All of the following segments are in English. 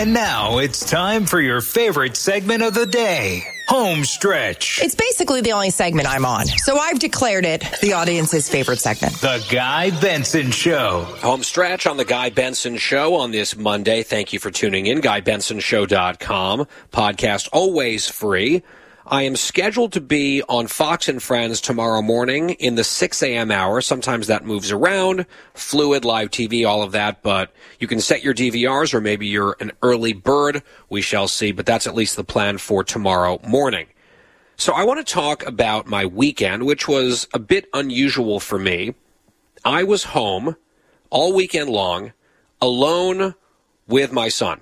And now it's time for your favorite segment of the day, Home Stretch. It's basically the only segment I'm on, so I've declared it the audience's favorite segment. The Guy Benson Show. Home Stretch on The Guy Benson Show on this Monday. Thank you for tuning in. GuyBensonShow.com. Podcast always free. I am scheduled to be on Fox and Friends tomorrow morning in the 6 a.m. hour. Sometimes that moves around, fluid, live TV, all of that, but you can set your DVRs or maybe you're an early bird. We shall see, but that's at least the plan for tomorrow morning. So I want to talk about my weekend, which was a bit unusual for me. I was home all weekend long, alone with my son,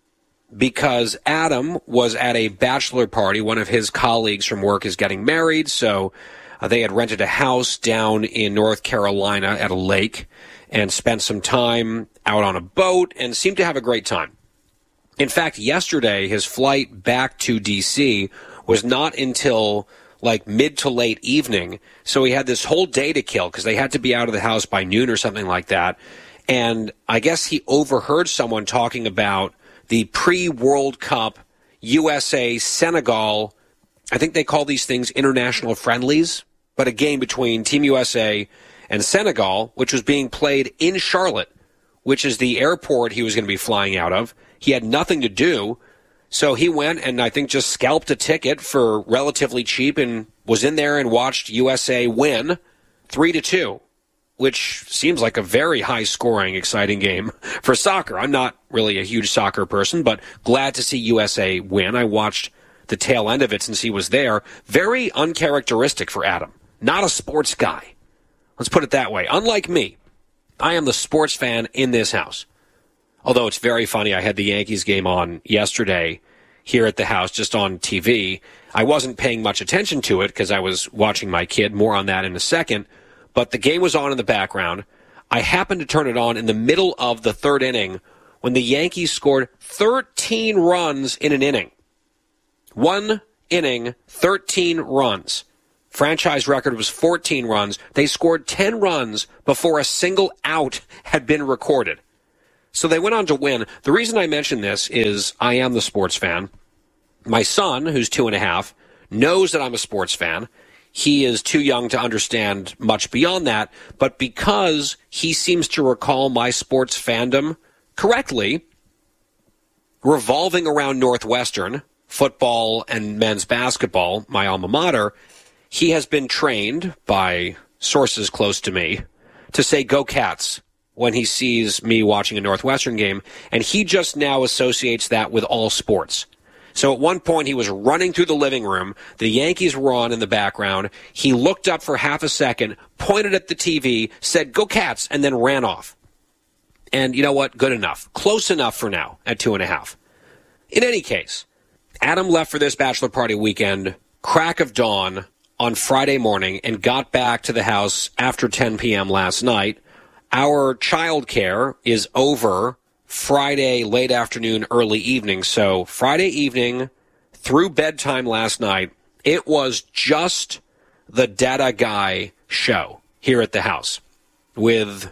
because Adam was at a bachelor party. One of his colleagues from work is getting married, so they had rented a house down in North Carolina at a lake and spent some time out on a boat and seemed to have a great time. In fact, yesterday, his flight back to D.C. was not until like mid to late evening, so he had this whole day to kill because they had to be out of the house by noon or something like that. And I guess he overheard someone talking about the pre-World Cup USA-Senegal, I think they call these things international friendlies, but a game between Team USA and Senegal, which was being played in Charlotte, which is the airport he was going to be flying out of. He had nothing to do, so he went and I think just scalped a ticket for relatively cheap and was in there and watched USA win 3-2. Which seems like a very high-scoring, exciting game for soccer. I'm not really a huge soccer person, but glad to see USA win. I watched the tail end of it since he was there. Very uncharacteristic for Adam. Not a sports guy. Let's put it that way. Unlike me, I am the sports fan in this house. Although it's very funny, I had the Yankees game on yesterday here at the house, just on TV. I wasn't paying much attention to it because I was watching my kid. More on that in a second. But the game was on in the background. I happened to turn it on in the middle of the third inning when the Yankees scored 13 runs in an inning. 1 inning, 13 runs. Franchise record was 14 runs. They scored 10 runs before a single out had been recorded. So they went on to win. The reason I mention this is I am the sports fan. My son, who's 2.5, knows that I'm a sports fan. He is too young to understand much beyond that, but because he seems to recall my sports fandom correctly, revolving around Northwestern, football and men's basketball, my alma mater, he has been trained by sources close to me to say, "Go Cats," when he sees me watching a Northwestern game, and he just now associates that with all sports. So at one point, he was running through the living room. The Yankees were on in the background. He looked up for half a second, pointed at the TV, said, "Go Cats," and then ran off. And you know what? Good enough. Close enough for now at 2.5. In any case, Adam left for this bachelor party weekend, crack of dawn on Friday morning, and got back to the house after 10 p.m. last night. Our childcare is over Friday, late afternoon, early evening. So Friday evening through bedtime last night, it was just the Dada Guy show here at the house with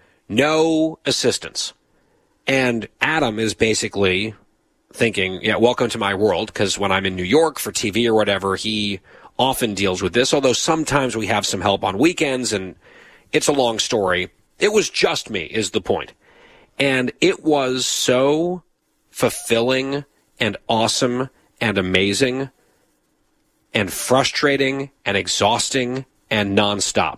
no assistance. And Adam is basically thinking, yeah, welcome to my world, because when I'm in New York for TV or whatever, he often deals with this, although sometimes we have some help on weekends, and it's a long story. It was just me, is the point. And it was so fulfilling and awesome and amazing and frustrating and exhausting and nonstop.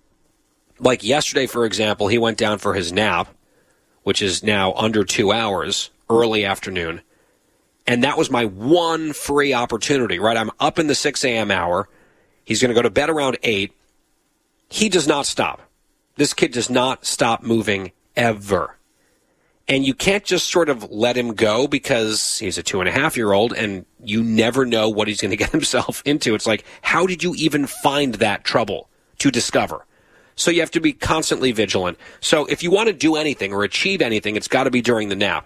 Like yesterday, for example, he went down for his nap, which is now under 2 hours, early afternoon. And that was my one free opportunity, right? I'm up in the 6 a.m. hour. He's going to go to bed around 8. He does not stop. This kid does not stop moving ever. And you can't just sort of let him go because he's a 2.5-year-old and you never know what he's going to get himself into. It's like, how did you even find that trouble to discover? So you have to be constantly vigilant. So if you want to do anything or achieve anything, it's got to be during the nap.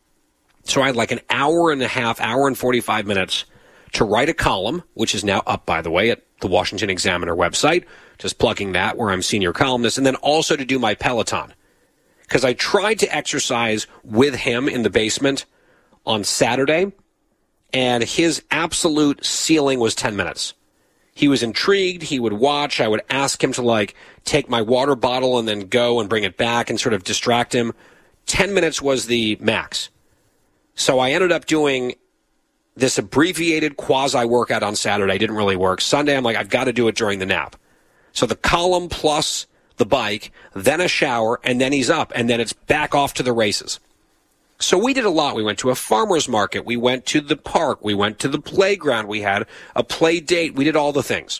So I had like an hour and a half, hour and 45 minutes to write a column, which is now up, by the way, at the Washington Examiner website. Just plugging that, where I'm senior columnist. And then also to do my Peloton, because I tried to exercise with him in the basement on Saturday, and his absolute ceiling was 10 minutes. He was intrigued. He would watch. I would ask him to, like, take my water bottle and then go and bring it back and sort of distract him. 10 minutes was the max. So I ended up doing this abbreviated quasi-workout on Saturday. Didn't really work. Sunday, I'm like, I've got to do it during the nap. So the column plus the bike, then a shower, and then he's up, and then it's back off to the races. So we did a lot. We went to a farmer's market. We went to the park. We went to the playground. We had a play date. We did all the things.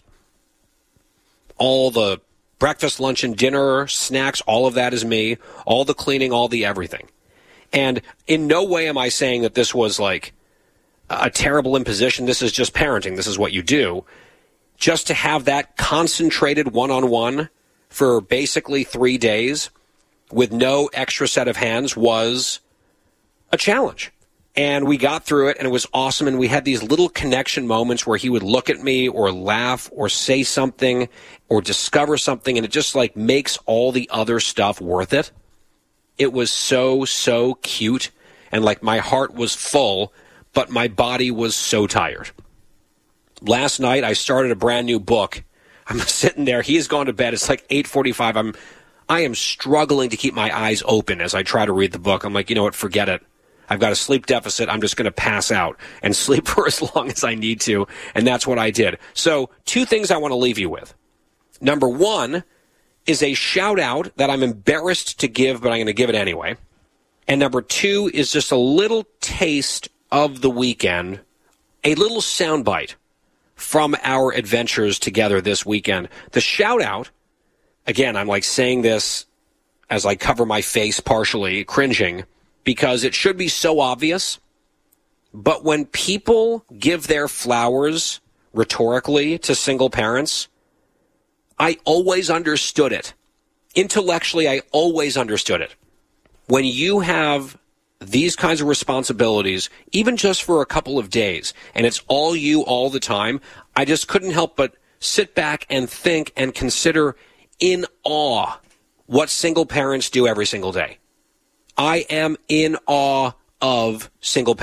All the breakfast, lunch, and dinner, snacks, all of that is me. All the cleaning, all the everything. And in no way am I saying that this was like a terrible imposition. This is just parenting. This is what you do. Just to have that concentrated one-on-one for basically 3 days with no extra set of hands was a challenge. And we got through it, and it was awesome. And we had these little connection moments where he would look at me or laugh or say something or discover something, and it just like makes all the other stuff worth it. It was so, so cute. And like my heart was full, but my body was so tired. Last night, I started a brand new book. I'm sitting there. He has gone to bed. It's like 8:45. I am struggling to keep my eyes open as I try to read the book. I'm like, you know what? Forget it. I've got a sleep deficit. I'm just going to pass out and sleep for as long as I need to. And that's what I did. So 2 things I want to leave you with. Number 1 is a shout out that I'm embarrassed to give, but I'm going to give it anyway. And number 2 is just a little taste of the weekend, a little soundbite from our adventures together this weekend. The shout out, again, I'm like saying this as I cover my face partially, cringing, because it should be so obvious. But when people give their flowers rhetorically to single parents, I always understood it. Intellectually, I always understood it. When you have these kinds of responsibilities, even just for a couple of days, and it's all you all the time, I just couldn't help but sit back and think and consider in awe what single parents do every single day. I am in awe of single parents.